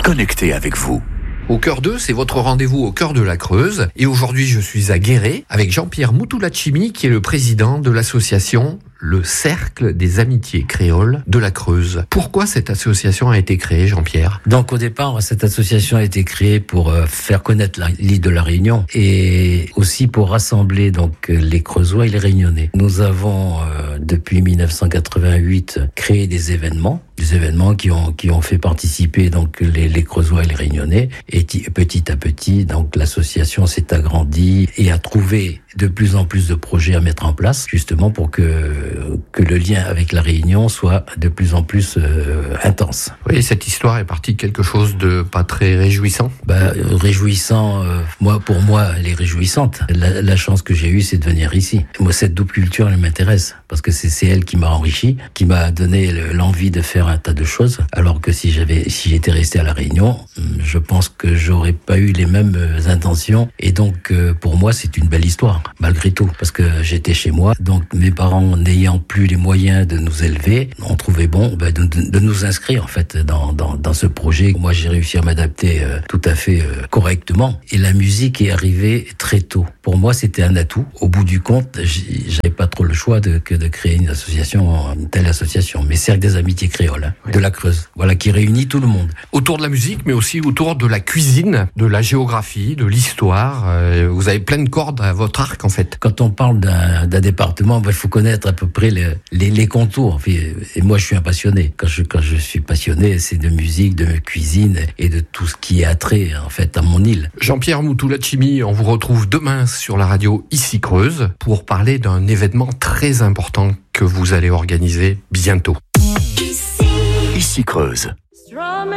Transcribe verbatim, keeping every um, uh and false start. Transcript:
connecté avec vous. Au cœur deux, c'est votre rendez-vous au cœur de la Creuse. Et aujourd'hui, je suis à Guéret avec Jean-Pierre Moutoullachimi, qui est le président de l'association Le Cercle des Amitiés Créoles de la Creuse. Pourquoi cette association a été créée, Jean-Pierre ? Donc au départ, cette association a été créée pour euh, faire connaître la, l'île de la Réunion et aussi pour rassembler donc les Creusois et les Réunionnais. Nous avons euh, depuis dix-neuf cent quatre-vingt-huit créé des événements, des événements qui ont qui ont fait participer donc les, les Creusois et les Réunionnais. Et t- petit à petit, donc l'association s'est agrandie et a trouvé de plus en plus de projets à mettre en place, justement pour que que le lien avec la Réunion soit de plus en plus euh, intense. Oui, cette histoire est partie de quelque chose de pas très réjouissant. Bah, réjouissant, euh, moi pour moi, elle est réjouissante. La, la chance que j'ai eue, c'est de venir ici. Moi, cette double culture, elle m'intéresse parce que c'est, c'est elle qui m'a enrichi, qui m'a donné le, l'envie de faire un tas de choses. Alors que si j'avais, si j'étais resté à la Réunion, je pense que j'aurais pas eu les mêmes intentions. Et donc, euh, pour moi, c'est une belle histoire, malgré tout, parce que j'étais chez moi. Donc, mes parents n'ayant plus les moyens de nous élever, on trouvait bon ben, de, de, de nous inscrire en fait dans, dans, dans ce projet. Moi, j'ai réussi à m'adapter euh, tout à fait euh, correctement. Et la musique est arrivée très tôt. Pour moi, c'était un atout. Au bout du compte, j'avais pas trop le choix de, que de créer une association, une telle association. Mais Cercle des Amitiés Créoles, hein, oui. de la Creuse, voilà, qui réunit tout le monde. Autour de la musique, mais aussi autour de la cuisine, de la géographie, de l'histoire. Euh, vous avez plein de cordes à votre arc, en fait. Quand on parle d'un, d'un département, il faut connaître à peu près les, les, les contours. Et moi, je suis un passionné. Quand je, quand je suis passionné, c'est de musique, de cuisine et de tout ce qui est attrait, en fait, à mon île. Jean-Pierre Moutoullachimi, on vous retrouve demain sur la radio Ici Creuse pour parler d'un événement très important que vous allez organiser bientôt. Ici Creuse.